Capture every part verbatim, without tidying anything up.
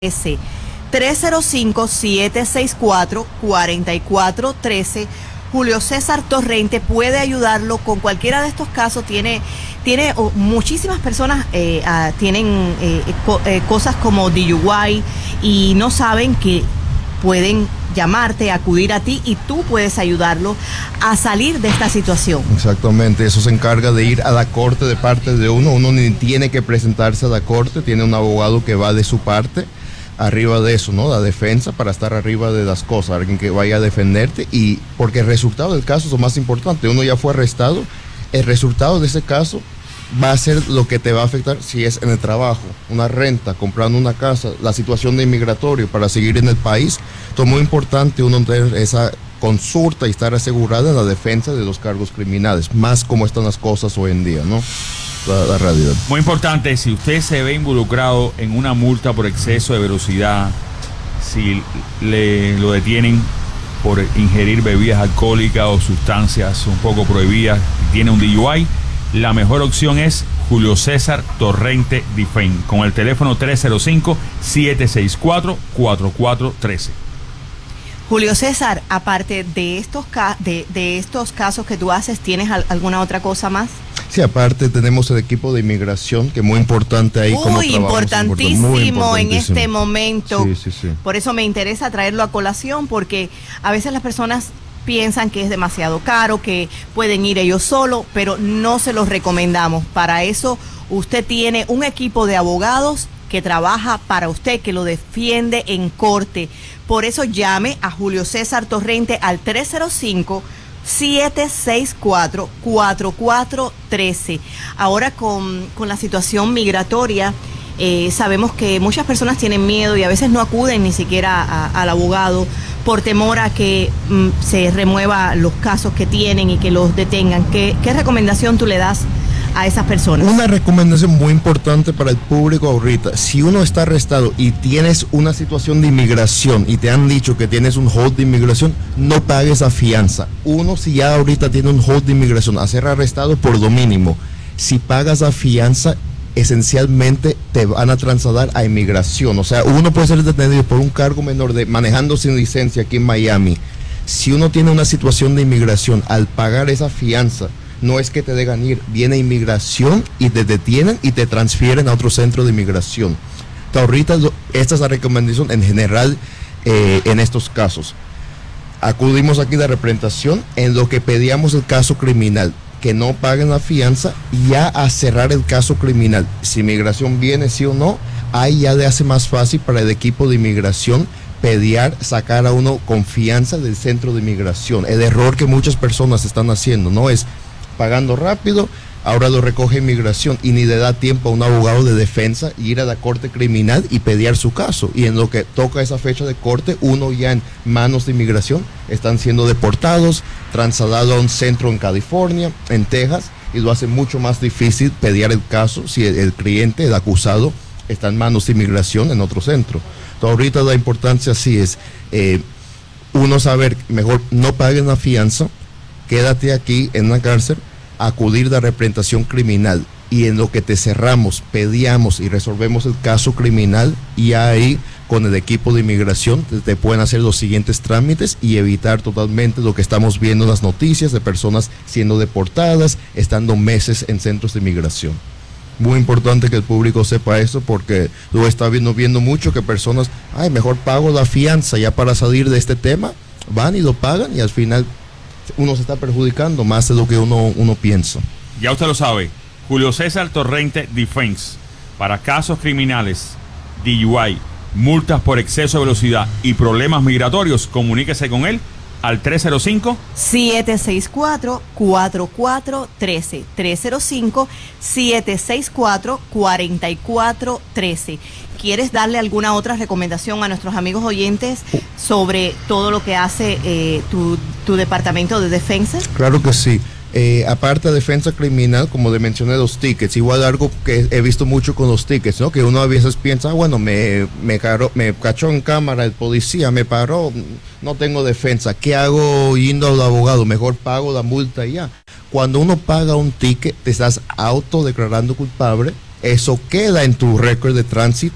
tres cero cinco, siete seis cuatro, cuatro cuatro uno tres. Julio César Torrente puede ayudarlo con cualquiera de estos casos. Tiene, tiene oh, muchísimas personas eh, uh, tienen eh, co eh, cosas como D U I y no saben que pueden llamarte, acudir a ti y tú puedes ayudarlo a salir de esta situación. Exactamente, eso se encarga de ir a la corte de parte de uno. Uno ni tiene que presentarse a la corte, tiene un abogado que va de su parte. Arriba de eso, ¿no? La defensa, para estar arriba de las cosas, alguien que vaya a defenderte, y porque el resultado del caso es lo más importante. Uno ya fue arrestado, el resultado de ese caso va a ser lo que te va a afectar si es en el trabajo, una renta, comprando una casa, la situación de inmigratorio para seguir en el país. Entonces, muy importante uno tener esa consulta y estar asegurado en la defensa de los cargos criminales, más como están las cosas hoy en día, ¿no? La, la realidad. Muy importante, si usted se ve involucrado en una multa por exceso de velocidad, si le lo detienen por ingerir bebidas alcohólicas o sustancias un poco prohibidas, tiene un D U I, la mejor opción es Julio César Torrente Defense, con el teléfono tres cero cinco, siete seis cuatro, cuatro cuatro uno tres. Julio César, aparte de estos, ca de, de estos casos que tú haces, ¿tienes al alguna otra cosa más? Sí, aparte tenemos el equipo de inmigración, que es muy importante ahí. Muy importantísimo, muy importantísimo en este momento. Sí, sí, sí. Por eso me interesa traerlo a colación, porque a veces las personas piensan que es demasiado caro, que pueden ir ellos solos, pero no se los recomendamos. Para eso usted tiene un equipo de abogados que trabaja para usted, que lo defiende en corte. Por eso llame a Julio César Torrente al tres cero cinco, siete seis cuatro, cuatro cuatro uno tres. Ahora con, con la situación migratoria, eh, sabemos que muchas personas tienen miedo y a veces no acuden ni siquiera a, a, al abogado por temor a que mm, se remueva los casos que tienen y que los detengan. ¿Qué, qué recomendación tú le das a esas personas? Una recomendación muy importante para el público ahorita: si uno está arrestado y tienes una situación de inmigración y te han dicho que tienes un hold de inmigración, no pagues la fianza. Uno, si ya ahorita tiene un hold de inmigración, a ser arrestado por lo mínimo, si pagas la fianza, esencialmente te van a trasladar a inmigración. O sea, uno puede ser detenido por un cargo menor de manejando sin licencia aquí en Miami. Si uno tiene una situación de inmigración, al pagar esa fianza, no es que te dejan ir, viene inmigración y te detienen y te transfieren a otro centro de inmigración. Entonces, ahorita esta es la recomendación en general eh, en estos casos. Acudimos aquí de representación en lo que pedíamos el caso criminal, que no paguen la fianza, y ya a cerrar el caso criminal. Si inmigración viene, sí o no, ahí ya le hace más fácil para el equipo de inmigración pediar, sacar a uno confianza del centro de inmigración. El error que muchas personas están haciendo, ¿no? Es pagando rápido, ahora lo recoge inmigración y ni le da tiempo a un abogado de defensa ir a la corte criminal y pelear su caso. Y en lo que toca esa fecha de corte, uno ya en manos de inmigración están siendo deportados, trasladados a un centro en California, en Texas, y lo hace mucho más difícil pelear el caso si el, el cliente, el acusado, está en manos de inmigración en otro centro. Entonces, ahorita la importancia sí es eh, uno saber, mejor no paguen la fianza, quédate aquí en la cárcel, acudir de representación criminal, y en lo que te cerramos, pedíamos y resolvemos el caso criminal, y ahí con el equipo de inmigración te, te pueden hacer los siguientes trámites y evitar totalmente lo que estamos viendo en las noticias de personas siendo deportadas, estando meses en centros de inmigración. Muy importante que el público sepa eso, porque lo está viendo, viendo mucho que personas, ay, mejor pago la fianza ya para salir de este tema, van y lo pagan, y al final uno se está perjudicando más de lo que uno, uno piensa. Ya usted lo sabe, Julio César Torrente Defense, para casos criminales, D U I, multas por exceso de velocidad y problemas migratorios. Comuníquese con él al tres cero cinco, siete seis cuatro, cuatro cuatro uno tres, tres cero cinco, siete seis cuatro, cuatro cuatro uno tres. ¿Quieres darle alguna otra recomendación a nuestros amigos oyentes sobre todo lo que hace eh, tu, tu departamento de defensa? Claro que sí. Eh, aparte de defensa criminal, como le mencioné, los tickets, igual algo que he visto mucho con los tickets, ¿no? Que uno a veces piensa, ah, bueno, me, me, caro, me cachó en cámara el policía, me paró, no tengo defensa, ¿qué hago yendo al abogado? Mejor pago la multa y ya. Cuando uno paga un ticket, te estás autodeclarando culpable, eso queda en tu récord de tránsito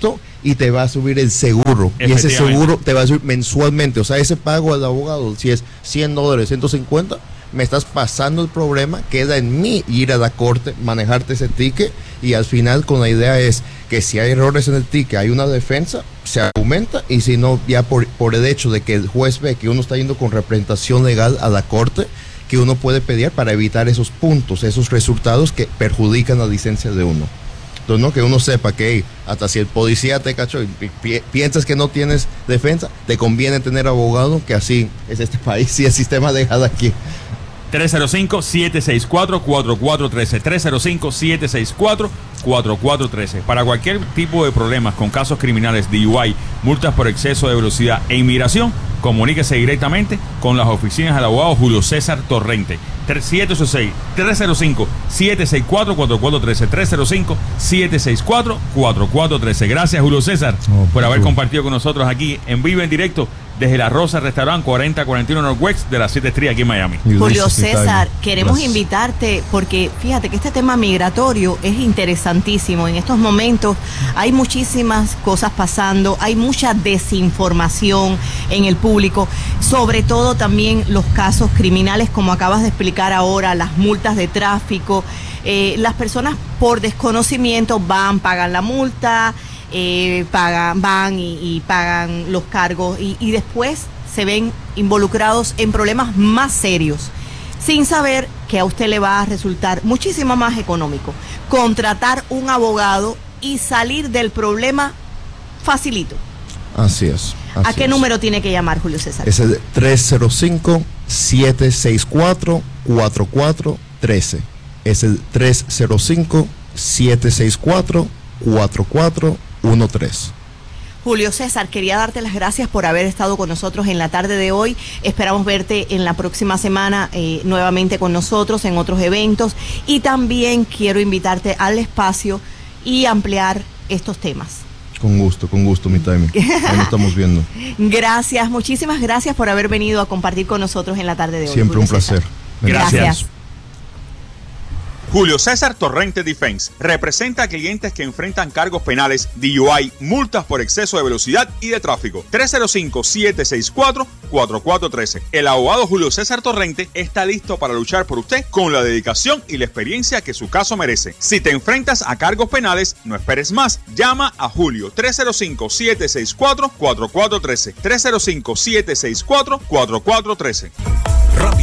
y te va a subir el seguro. Y ese seguro te va a subir mensualmente. O sea, ese pago al abogado, si es cien dólares, ciento cincuenta, me estás pasando el problema, queda en mí ir a la corte, manejarte ese ticket, y al final con la idea es que si hay errores en el ticket, hay una defensa, se argumenta, y si no, ya por, por el hecho de que el juez ve que uno está yendo con representación legal a la corte, que uno puede pedir para evitar esos puntos, esos resultados que perjudican la licencia de uno. Entonces, ¿no? Que uno sepa que hey, hasta si el policía te cachó y pi piensas que no tienes defensa, te conviene tener abogado, que así es este país y el sistema legal aquí. tres cero cinco, siete seis cuatro, cuatro cuatro uno tres, tres cero cinco, siete seis cuatro, cuatro cuatro uno tres. Para cualquier tipo de problemas con casos criminales, D U I, multas por exceso de velocidad e inmigración, comuníquese directamente con las oficinas del abogado Julio César Torrente. siete ocho seis, tres cero cinco, siete seis cuatro, cuatro cuatro uno tres, tres cero cinco, siete seis cuatro, cuatro cuatro uno tres. Gracias, Julio César, oh, por haber compartido con nosotros aquí en vivo, en directo, desde La Rosa Restaurant cuarenta cuarenta y uno Northwest de las siete Street aquí en Miami. Julio César, queremos Gracias. invitarte porque fíjate que este tema migratorio es interesantísimo. En estos momentos hay muchísimas cosas pasando, hay mucha desinformación en el público, sobre todo también los casos criminales, como acabas de explicar ahora, las multas de tráfico. Eh, las personas por desconocimiento van, pagan la multa, Eh, pagan, van y, y pagan los cargos y, y después se ven involucrados en problemas más serios, sin saber que a usted le va a resultar muchísimo más económico contratar un abogado y salir del problema facilito. Así es. Así ¿A qué es. número tiene que llamar, Julio César? Es el tres cero cinco, siete seis cuatro, cuatro cuatro uno tres. Es el tres cero cinco, siete seis cuatro, cuatro cuatro uno tres. Julio César, quería darte las gracias por haber estado con nosotros en la tarde de hoy. Esperamos verte en la próxima semana eh, nuevamente con nosotros en otros eventos, y también quiero invitarte al espacio y ampliar estos temas. Con gusto, con gusto, mi timing. Ahí nos estamos viendo. Gracias, muchísimas gracias por haber venido a compartir con nosotros en la tarde de hoy. Siempre Julio un placer. César. Gracias. Gracias. Julio César Torrente Defense representa a clientes que enfrentan cargos penales, D U I, multas por exceso de velocidad y de tráfico. tres cero cinco, siete seis cuatro, cuatro cuatro uno tres. El abogado Julio César Torrente está listo para luchar por usted con la dedicación y la experiencia que su caso merece. Si te enfrentas a cargos penales, no esperes más. Llama a Julio tres cero cinco, siete seis cuatro, cuatro cuatro uno tres. tres cero cinco, siete seis cuatro, cuatro cuatro uno tres. Rápido